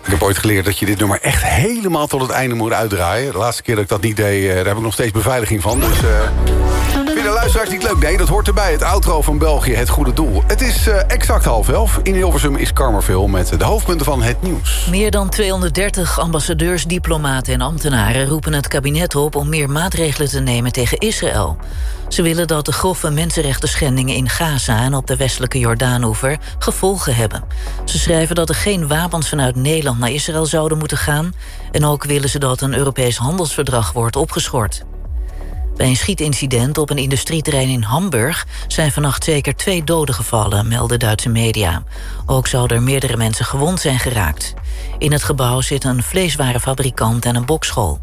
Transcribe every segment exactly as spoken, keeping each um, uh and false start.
Ik heb ooit geleerd dat je dit nummer echt helemaal tot het einde moet uitdraaien. De laatste keer dat ik dat niet deed, uh, daar heb ik nog steeds beveiliging van. Dus uh, vind je de luisteraars niet leuk? Nee, dat hoort erbij. Het outro van België, het goede doel. Het is uh, exact half elf. In Hilversum is Karmerveel met de hoofdpunten van het nieuws. Meer dan tweehonderddertig ambassadeurs, diplomaten en ambtenaren roepen het kabinet op om meer maatregelen te nemen tegen Israël. Ze willen dat de grove mensenrechten schendingen in Gaza en op de westelijke Jordaanoever gevolgen hebben. Ze schrijven dat er geen wapens vanuit Nederland naar Israël zouden moeten gaan. En ook willen ze dat een Europees handelsverdrag wordt opgeschort. Bij een schietincident op een industrieterrein in Hamburg zijn vannacht zeker twee doden gevallen, melden Duitse media. Ook zouden er meerdere mensen gewond zijn geraakt. In het gebouw zitten een vleeswarenfabrikant en een bokschool.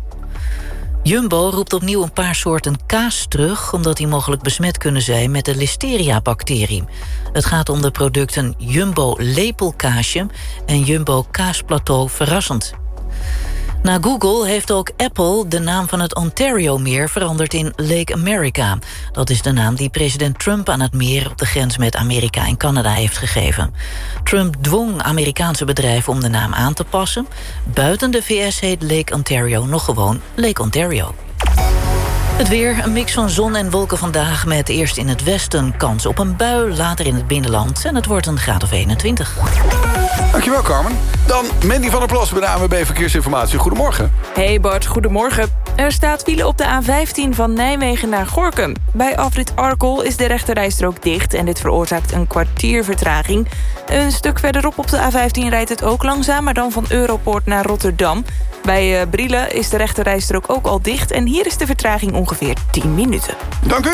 Jumbo roept opnieuw een paar soorten kaas terug, omdat die mogelijk besmet kunnen zijn met de Listeria-bacterie. Het gaat om de producten Jumbo lepelkaasje en Jumbo kaasplateau verrassend. Na Google heeft ook Apple de naam van het Ontario-meer veranderd in Lake America. Dat is de naam die president Trump aan het meer op de grens met Amerika en Canada heeft gegeven. Trump dwong Amerikaanse bedrijven om de naam aan te passen. Buiten de V S heet Lake Ontario nog gewoon Lake Ontario. Het weer, een mix van zon en wolken vandaag met eerst in het westen kans op een bui, later in het binnenland en het wordt een graad of eenentwintig. Dankjewel, Carmen. Dan Mandy van der Plas bij de A N W B Verkeersinformatie. Goedemorgen. Hey Bart, goedemorgen. Er staat file op de A vijftien van Nijmegen naar Gorinchem. Bij afrit Arkel is de rechterrijstrook dicht en dit veroorzaakt een kwartier vertraging. Een stuk verderop op de A vijftien rijdt het ook langzaam, maar dan van Europoort naar Rotterdam. Bij uh, Brielen is de rechterrijstrook ook al dicht en hier is de vertraging ongeveer tien minuten. Dank u.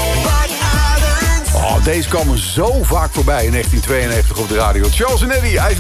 Oh, deze komen zo vaak voorbij in negentien tweeënnegentig op de radio. Charles en Eddie, hij is